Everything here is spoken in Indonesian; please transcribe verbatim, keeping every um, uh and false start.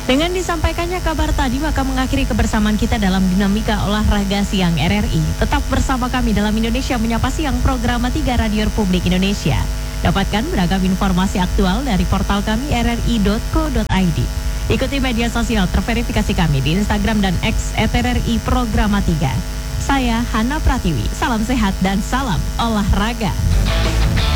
Dengan disampaikannya kabar tadi, maka mengakhiri kebersamaan kita dalam dinamika olahraga siang R R I. Tetap bersama kami dalam Indonesia Menyapa Siang, program tiga Radio Republik Indonesia. Dapatkan beragam informasi aktual dari portal kami r r i dot co dot i d. Ikuti media sosial terverifikasi kami di Instagram dan X at R R I Programa tiga. Saya Hana Pratiwi, salam sehat dan salam olahraga.